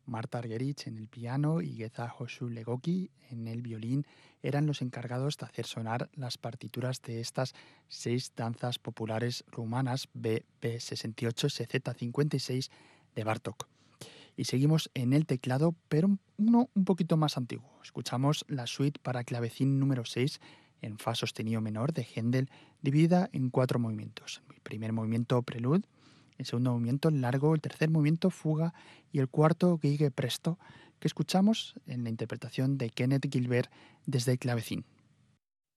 Marta Argerich en el piano y Geza Josu Legoki en el violín eran los encargados de hacer sonar las partituras de estas 6 danzas populares rumanas BP 68 SZ 56 de Bartók. Y seguimos en el teclado, pero uno un poquito más antiguo. Escuchamos la suite para clavecín número 6 en fa sostenido menor de Händel, dividida en 4 movimientos. El primer movimiento prelude, el segundo movimiento largo, el tercer movimiento fuga y el cuarto gigue presto, que escuchamos en la interpretación de Kenneth Gilbert desde el clavecín.